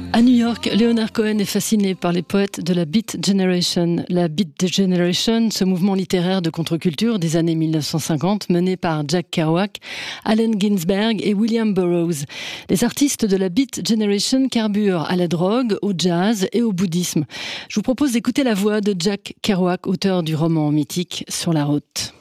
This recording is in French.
À New York, Leonard Cohen est fasciné par les poètes de la Beat Generation. La Beat Generation, ce mouvement littéraire de contre-culture des années 1950 mené par Jack Kerouac, Allen Ginsberg et William Burroughs. Les artistes de la Beat Generation carburent à la drogue, au jazz et au bouddhisme. Je vous propose d'écouter la voix de Jack Kerouac, auteur du roman mythique Sur la route.